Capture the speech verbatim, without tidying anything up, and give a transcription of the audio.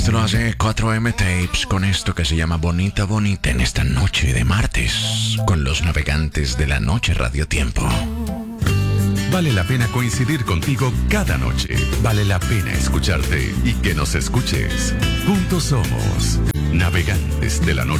Esto lo hace cuatro eme Tapes con esto que se llama Bonita Bonita en esta noche de martes con los navegantes de la noche Radio Tiempo. Vale la pena coincidir contigo cada noche. Vale la pena escucharte y que nos escuches. Juntos somos Navegantes de la Noche.